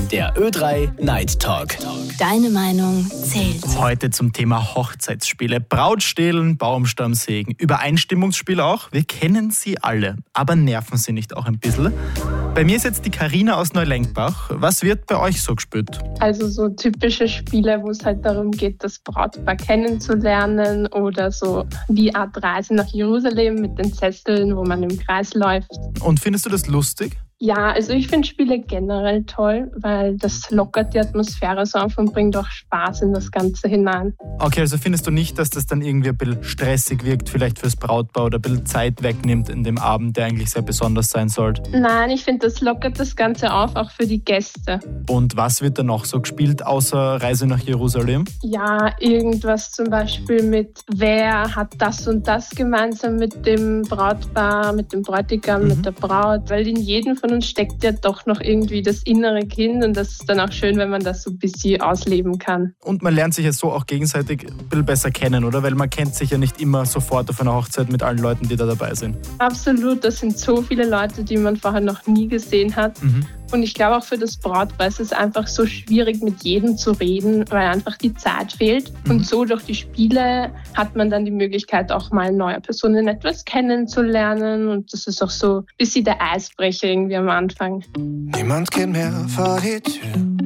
Der Ö3 Night Talk. Deine Meinung zählt. Heute zum Thema Hochzeitsspiele. Brautstehlen, Baumstammsägen, Übereinstimmungsspiele auch. Wir kennen sie alle, aber nerven sie nicht auch ein bisschen? Bei mir ist jetzt die Carina aus Neulenkbach. Was wird bei euch so gespielt? Also so typische Spiele, wo es halt darum geht, das Brautpaar kennenzulernen oder so die Art Reise nach Jerusalem mit den Sesseln, wo man im Kreis läuft. Und findest du das lustig? Ja, also ich finde Spiele generell toll, weil das lockert die Atmosphäre so auf und bringt auch Spaß in das Ganze hinein. Okay, also findest du nicht, dass das dann irgendwie ein bisschen stressig wirkt, vielleicht fürs Brautpaar oder ein bisschen Zeit wegnimmt in dem Abend, der eigentlich sehr besonders sein sollte? Nein, ich finde, das lockert das Ganze auf, auch für die Gäste. Und was wird da noch so gespielt, außer Reise nach Jerusalem? Ja, irgendwas zum Beispiel mit, wer hat das und das gemeinsam mit dem Brautpaar, mit dem Bräutigam, mit der Braut, weil in jedem von uns steckt ja doch noch irgendwie das innere Kind und das ist dann auch schön, wenn man das so ein bisschen ausleben kann. Und man lernt sich ja so auch gegenseitig ein bisschen besser kennen, oder? Weil man kennt sich ja nicht immer sofort auf einer Hochzeit mit allen Leuten, die da dabei sind. Absolut, das sind so viele Leute, die man vorher noch nie gesehen hat. Und ich glaube auch für das Brautpaar ist es einfach so schwierig, mit jedem zu reden, weil einfach die Zeit fehlt. Und so durch die Spiele hat man dann die Möglichkeit, auch mal neue Personen etwas kennenzulernen. Und das ist auch so ein bisschen der Eisbrecher irgendwie am Anfang. Niemand geht mehr vor die Tür.